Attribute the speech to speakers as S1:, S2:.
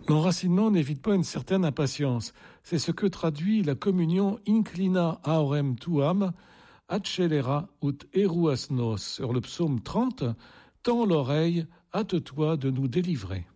S1: L'enracinement n'évite pas une certaine impatience. C'est ce que traduit la communion Inclina aorem tuam, accelera ut eruas nos, sur le psaume 30, tends l'oreille, hâte-toi de nous délivrer.